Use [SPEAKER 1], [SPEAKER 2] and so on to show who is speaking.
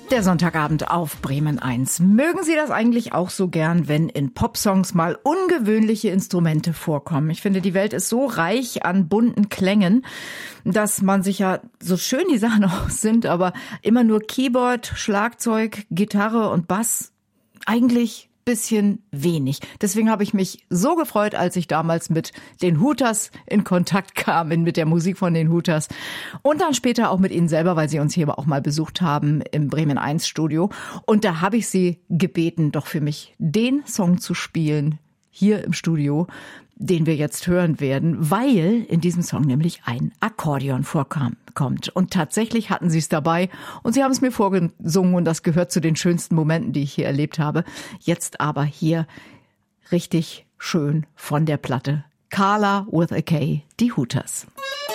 [SPEAKER 1] Der Sonntagabend auf Bremen 1. Mögen Sie das eigentlich auch so gern, wenn in Popsongs mal ungewöhnliche Instrumente vorkommen? Ich finde, die Welt ist so reich an bunten Klängen, dass man sich ja, so schön die Sachen auch sind, aber immer nur Keyboard, Schlagzeug, Gitarre und Bass eigentlich bisschen wenig. Deswegen habe ich mich so gefreut, als ich damals mit den Hooters in Kontakt kam, mit der Musik von den Hooters. Und dann später auch mit ihnen selber, weil sie uns hier auch mal besucht haben im Bremen 1 Studio. Und da habe ich sie gebeten, doch für mich den Song zu spielen, hier im Studio, den wir jetzt hören werden, weil in diesem Song nämlich ein Akkordeon vorkommt. Und tatsächlich hatten sie es dabei und sie haben es mir vorgesungen und das gehört zu den schönsten Momenten, die ich hier erlebt habe. Jetzt aber hier richtig schön von der Platte. Carla with a K, die Hooters.